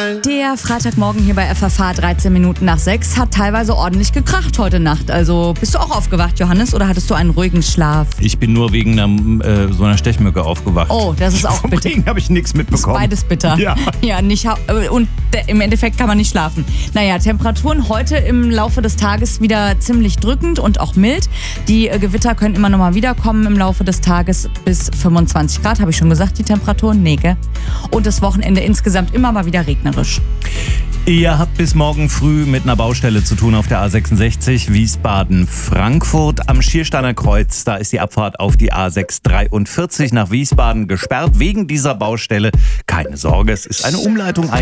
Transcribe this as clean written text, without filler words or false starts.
Der Freitagmorgen hier bei FFH 13 Minuten nach 6 hat teilweise ordentlich gekracht heute Nacht. Also bist du auch aufgewacht, Johannes, oder hattest du einen ruhigen Schlaf? Ich bin nur wegen so einer Stechmücke aufgewacht. Oh, das ist auch Vom bitter. Regen habe ich nichts mitbekommen. Beides bitter. Ja. Ja, und im Endeffekt kann man nicht schlafen. Naja, Temperaturen heute im Laufe des Tages wieder ziemlich drückend und auch mild. Die Gewitter können immer noch mal wiederkommen im Laufe des Tages bis 25 Grad. Habe ich schon gesagt, die Temperaturen? Nee, gell? Und das Wochenende insgesamt immer mal wieder regnerisch. Ihr habt bis morgen früh mit einer Baustelle zu tun auf der A66 Wiesbaden-Frankfurt am Schiersteiner Kreuz. Da ist die Abfahrt auf die A643 nach Wiesbaden gesperrt wegen dieser Baustelle. Keine Sorge, es ist eine Umleitung